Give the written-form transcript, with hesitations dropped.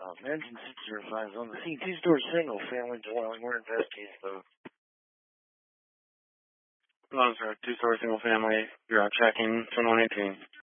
Mansion 605 is on the scene. Two-story single-family dwelling. We're investigating the... Hello, sir. Two-story single-family. You're out checking 2118.